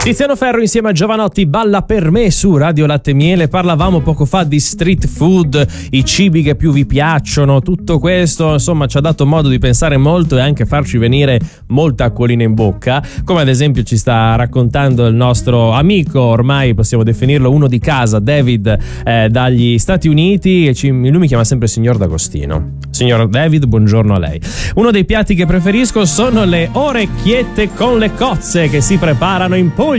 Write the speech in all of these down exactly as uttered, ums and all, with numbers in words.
Tiziano Ferro insieme a Giovanotti, Balla per me su Radio Latte e Miele. Parlavamo poco fa di street food, i cibi che più vi piacciono, tutto questo insomma ci ha dato modo di pensare molto e anche farci venire molta acquolina in bocca, come ad esempio ci sta raccontando il nostro amico, ormai possiamo definirlo uno di casa, David eh, dagli Stati Uniti, e ci, lui mi chiama sempre signor D'Agostino. Signor David, buongiorno a lei. Uno dei piatti che preferisco sono le orecchiette con le cozze che si preparano in Puglia.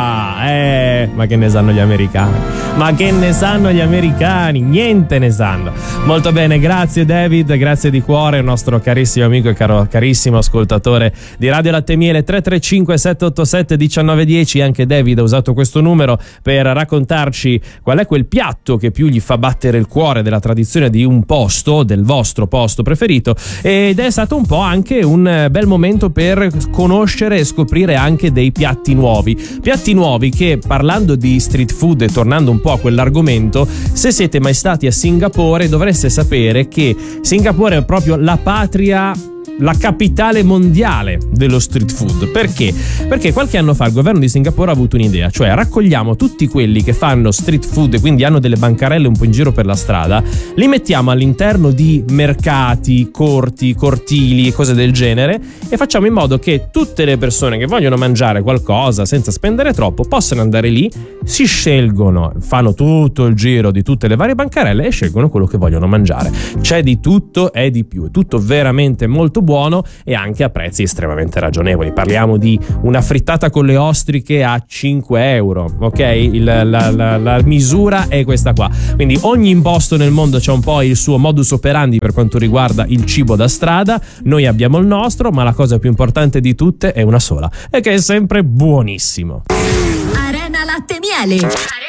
Eh, ma che ne sanno gli americani? Ma che ne sanno gli americani? Niente ne sanno. Molto bene, grazie David, grazie di cuore, il nostro carissimo amico e caro, carissimo ascoltatore di Radio Latte e Miele. Tre tre cinque sette otto sette uno nove uno zero. Anche David ha usato questo numero per raccontarci qual è quel piatto che più gli fa battere il cuore della tradizione di un posto, del vostro posto preferito, ed è stato un po' anche un bel momento per conoscere e scoprire anche dei piatti nuovi. Piatti nuovi che, parlando di street food e tornando un po' a quell'argomento, se siete mai stati a Singapore dovreste sapere che Singapore è proprio la patria, la capitale mondiale dello street food. Perché? Perché qualche anno fa il governo di Singapore ha avuto un'idea, cioè raccogliamo tutti quelli che fanno street food e quindi hanno delle bancarelle un po' in giro per la strada, li mettiamo all'interno di mercati, corti, cortili e cose del genere e facciamo in modo che tutte le persone che vogliono mangiare qualcosa senza spendere troppo possano andare lì, si scelgono, fanno tutto il giro di tutte le varie bancarelle e scelgono quello che vogliono mangiare. C'è di tutto e di più, è tutto veramente molto buono e anche a prezzi estremamente ragionevoli. Parliamo di una frittata con le ostriche a cinque euro, ok? Il, la, la, la misura è questa qua. Quindi ogni imposto nel mondo c'ha un po' il suo modus operandi per quanto riguarda il cibo da strada. Noi abbiamo il nostro, ma la cosa più importante di tutte è una sola, e che è sempre buonissimo. Arena Latte e Miele.